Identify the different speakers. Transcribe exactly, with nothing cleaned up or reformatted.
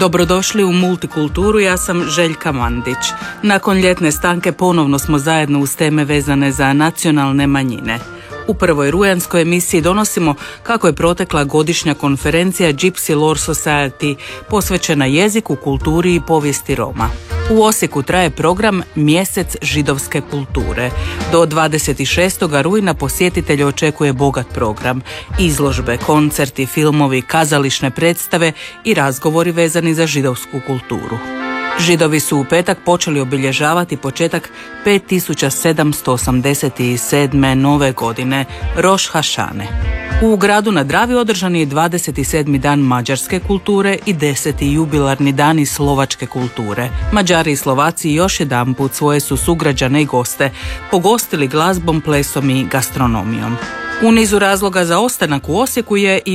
Speaker 1: Dobrodošli u Multikulturu, ja sam Željka Mandić. Nakon ljetne stanke ponovno smo zajedno uz teme vezane za nacionalne manjine. U prvoj rujanskoj emisiji donosimo kako je protekla godišnja konferencija Gypsy Lore Society posvećena jeziku, kulturi i povijesti Roma. U Osijeku traje program Mjesec židovske kulture. Do dvadeset šestog rujna posjetitelje očekuje bogat program. Izložbe, koncerti, filmovi, kazališne predstave i razgovori vezani za židovsku kulturu. Židovi su u petak počeli obilježavati početak pet tisuća sedamsto osamdeset sedme nove godine, Roš Hašane. U gradu na Dravi održan je dvadeset sedmi dan mađarske kulture i deseti jubilarni dani slovačke kulture. Mađari i Slovaci još jedanput svoje su sugrađane i goste pogostili glazbom, plesom i gastronomijom. U nizu razloga za ostanak u Osijeku je i